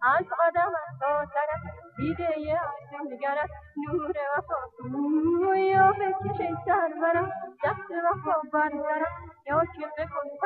از قدم تا سرت دیده عاشق نگرد نور وفا یا بکشه سر برم دست وفا بر سرم یا که بکن